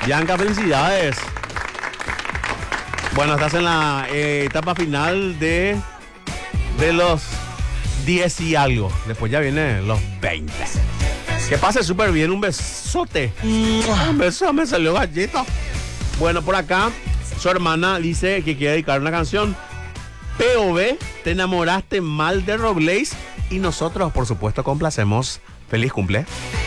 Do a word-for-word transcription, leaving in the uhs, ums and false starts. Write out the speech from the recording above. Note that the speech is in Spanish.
Bianca, felicidades. Bueno, estás en la eh, etapa final de, de los diez y algo. Después ya vienen los veinte. Que pase súper bien, un besote. Un beso, me salió gallito. Bueno, por acá, su hermana dice que quiere dedicar una canción. P O V, te enamoraste mal de Robles. Y nosotros, por supuesto, complacemos. Feliz cumple.